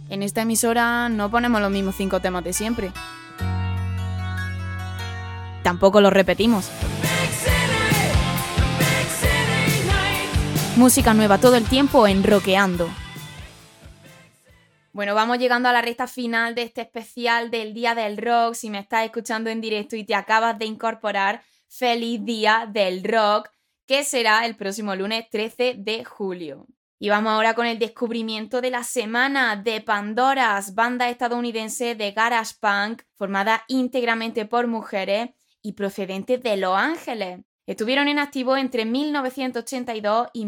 En esta emisora no ponemos los mismos 5 temas de siempre. Tampoco los repetimos. Música nueva todo el tiempo en Rockeando. Bueno, vamos llegando a la recta final de este especial del Día del Rock. Si me estás escuchando en directo y te acabas de incorporar, feliz Día del Rock, que será el próximo lunes 13 de julio. Y vamos ahora con el descubrimiento de la semana de Pandoras, banda estadounidense de garage punk formada íntegramente por mujeres y procedente de Los Ángeles. Estuvieron en activo entre 1982 y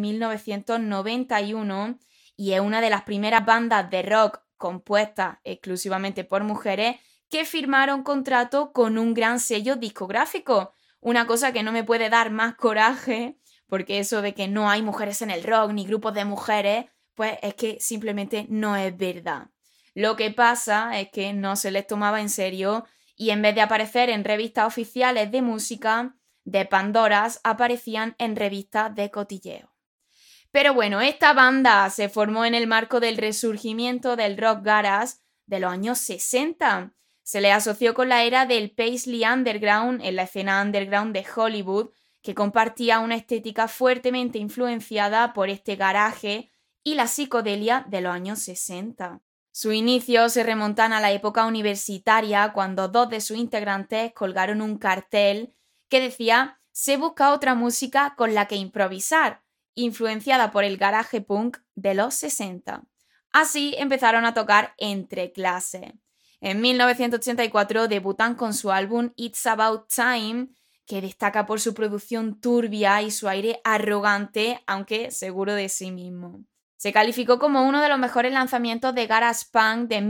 1991 y es una de las primeras bandas de rock compuestas exclusivamente por mujeres que firmaron contrato con un gran sello discográfico. Una cosa que no me puede dar más coraje, porque eso de que no hay mujeres en el rock ni grupos de mujeres, pues es que simplemente no es verdad. Lo que pasa es que no se les tomaba en serio y en vez de aparecer en revistas oficiales de música, de Pandoras aparecían en revistas de cotilleo. Pero bueno, esta banda se formó en el marco del resurgimiento del rock garage de los años 60. Se le asoció con la era del Paisley Underground en la escena underground de Hollywood, que compartía una estética fuertemente influenciada por este garaje y la psicodelia de los años 60. Sus inicios se remontan a la época universitaria, cuando 2 de sus integrantes colgaron un cartel que decía «Se busca otra música con la que improvisar», influenciada por el garaje punk de los 60. Así empezaron a tocar entre clases. En 1984 debutan con su álbum It's About Time, que destaca por su producción turbia y su aire arrogante, aunque seguro de sí mismo. Se calificó como uno de los mejores lanzamientos de garage punk de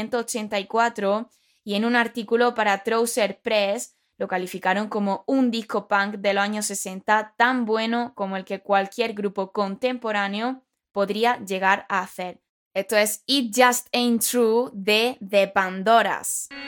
1984 y en un artículo para Trouser Press lo calificaron como un disco punk de los años 60 tan bueno como el que cualquier grupo contemporáneo podría llegar a hacer. Esto es It Just Ain't True de The Pandoras.